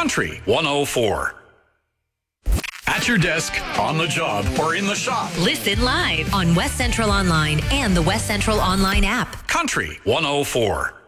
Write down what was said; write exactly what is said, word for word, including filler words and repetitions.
Country one oh four. At your desk, on the job, or in the shop. Listen live on West Central Online and the West Central Online app. Country one oh four.